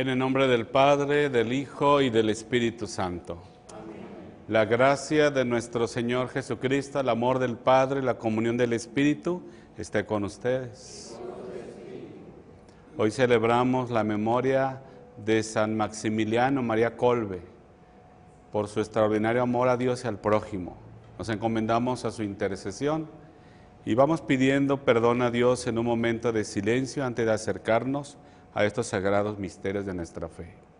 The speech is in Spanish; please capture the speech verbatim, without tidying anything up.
En el nombre del Padre, del Hijo y del Espíritu Santo. Amén. La gracia de nuestro Señor Jesucristo, el amor del Padre, la comunión del Espíritu, esté con ustedes. Hoy celebramos la memoria de San Maximiliano María Kolbe, por su extraordinario amor a Dios y al prójimo. Nos encomendamos a su intercesión y vamos pidiendo perdón a Dios en un momento de silencio antes de acercarnos a estos sagrados misterios de nuestra fe.